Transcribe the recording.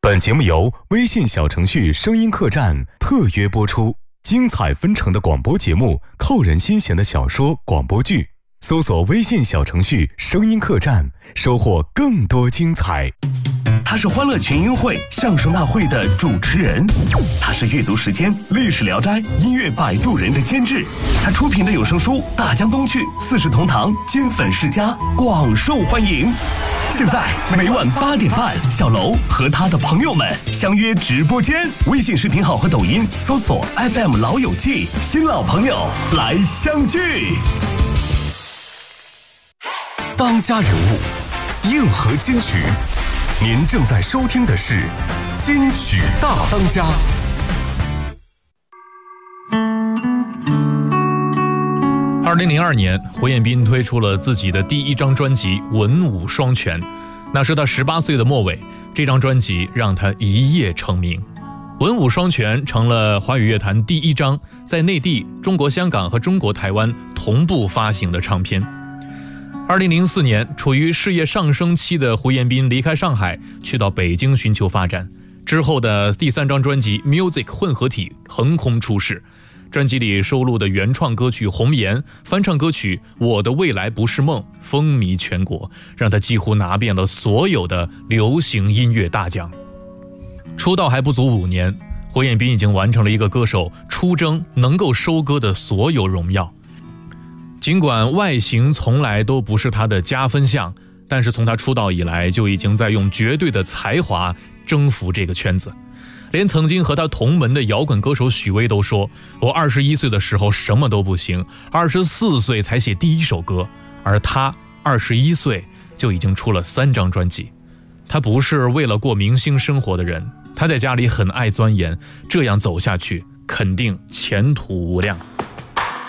本节目由微信小程序声音客栈特约播出，精彩纷呈的广播节目，扣人心弦的小说广播剧，搜索微信小程序声音客栈，收获更多精彩。 他是欢乐群英会相声大会的主持人，他是阅读时间历史聊斋音乐摆渡人的监制，他出品的有声书《大江东去》《四世同堂》金粉世家广受欢迎。现在每晚8点半，小楼和他的朋友们相约直播间，微信视频号和抖音搜索 FM 老友记，新老朋友来相聚。 当家人物，硬核金曲。您正在收听的是金曲大当家。 2002年，胡彦斌推出了自己的第一张专辑《文武双全》，那是他18岁的末尾，这张专辑让他一夜成名。《文武双全》成了华语乐坛第一张在内地、中国香港和中国台湾同步发行的唱片。2004年，处于事业上升期的胡彦斌离开上海，去到北京寻求发展。之后的第3张专辑《Music 混合体》横空出世，专辑里收录的原创歌曲《红颜》、翻唱歌曲《我的未来不是梦》风靡全国，让他几乎拿遍了所有的流行音乐大奖。出道还不足5年，胡彦斌已经完成了一个歌手出征能够收割的所有荣耀。尽管外形从来都不是他的加分项，但是从他出道以来就已经在用绝对的才华征服这个圈子。连曾经和他同门的摇滚歌手许巍都说，我21岁的时候什么都不行，24岁才写第1首歌，而他21岁就已经出了3张专辑。他不是为了过明星生活的人，他在家里很爱钻研，这样走下去肯定前途无量。